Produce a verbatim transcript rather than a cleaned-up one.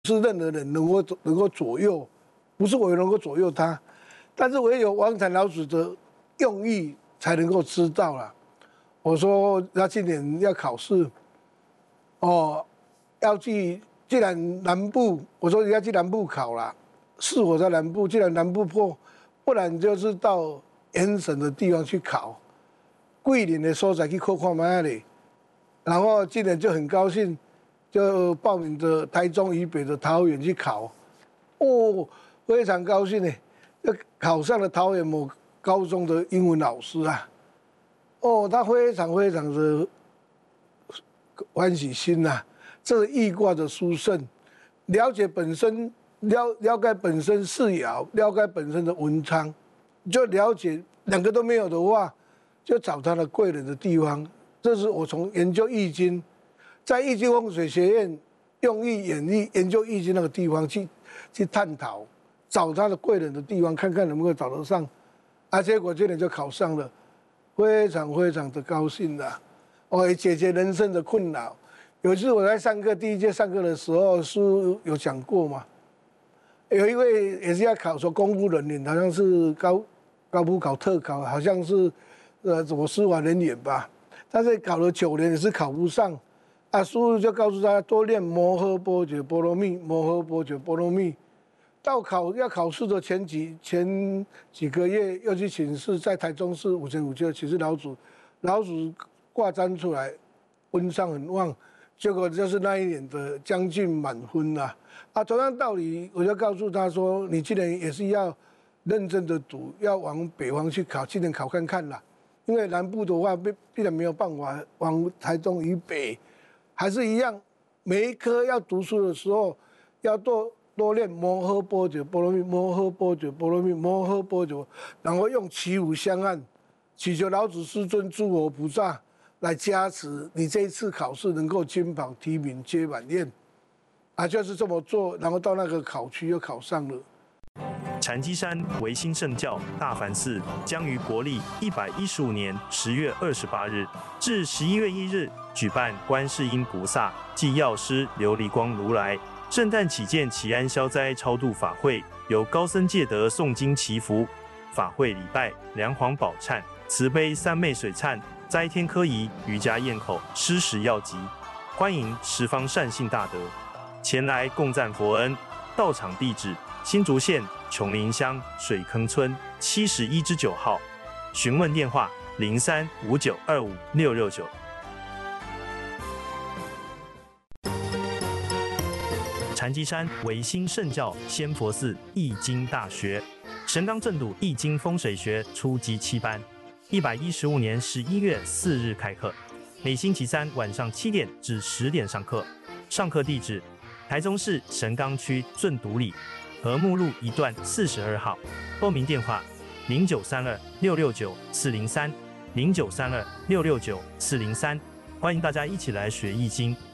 是任何人能够能够左右，不是我能够左右他，但是唯有王禅老子的用意才能够知道啦。我说他今年要考试，哦，要去，既然南部，我说你要去南部考啦，是我在南部，既然南部破，不然就是到原省的地方去考，桂林的所在去考看卖嘞，然后今年就很高兴。就报名的台中以北的桃园去考，哦，非常高兴呢，就考上了桃园某高中的英文老师啊，哦，他非常非常的欢喜心呐、啊，这是易卦的书圣，了解本身了了解本身四爻，了解本身的文昌，就了解两个都没有的话，就找他的贵人的地方，这是我从研究易经。在易经风水学院用易演绎研究易经那个地方去去探讨，找他的贵人的地方，看看能不能找得上，啊，结果今年就考上了，非常非常的高兴的，哦，也解决人生的困扰。有一次我在上课，第一届上课的时候，书有讲过嘛，有一位也是要考说公务人员，好像是高高普考特考，好像是呃什么司法人员吧，但是考了九年也是考不上。啊，师父就告诉他多练摩诃波觉波罗蜜，摩诃波觉波罗蜜。到考要考试的前几前几个月，又去请示，在台中市五千五就请示老祖，老祖卦占出来，婚上很旺，结果就是那一年的将近满分啦。啊，同样道理，我就告诉他说，你今年也是要认真的读，要往北方去考，今年考看看啦。因为南部的话，必必然没有办法往台中以北。还是一样，每一科要读书的时候，要多多练摩诃波觉波罗蜜，摩诃波觉波罗蜜，摩诃波觉，然后用祈福相按，祈求老子师尊、诸佛菩萨来加持你这一次考试能够金榜题名、皆满宴，啊，就是这么做，然后到那个考区又考上了。 禅机山维新圣教大梵寺将于国历一百一十五年十月二十八日至十一月一日举办观世音菩萨暨药师琉璃光如来圣诞祈见祈安消灾超度法会，由高僧戒德诵经祈福，法会礼拜梁皇宝忏、慈悲三昧水忏、斋天科仪、瑜伽咽口、施食药集，欢迎十方善信大德前来共赞佛恩。到场地址：新竹县琼林乡水坑村七十一之九号，询问电话：零三五九二五六六九。禅机山维新圣教仙佛寺易经大学神纲正笃易经风水学初级七班，一百一十五年十一月四日开课，每星期三晚上七点至十点上课。上课地址：台中市神冈区正笃里和睦路一段四十二号。报名电话：零九三二六六九四零三零九三二六六九四零三。欢迎大家一起来学易经。